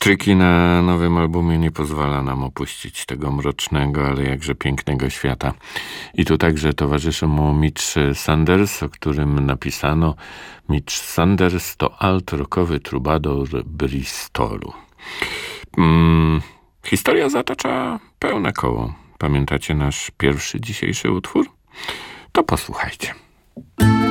Tricky na nowym albumie nie pozwala nam opuścić tego mrocznego, ale jakże pięknego świata. I tu także towarzyszy mu Mitch Sanders, o którym napisano: Mitch Sanders to alt-rockowy troubadour Bristolu. Historia zatacza pełne koło. Pamiętacie nasz pierwszy dzisiejszy utwór? To posłuchajcie.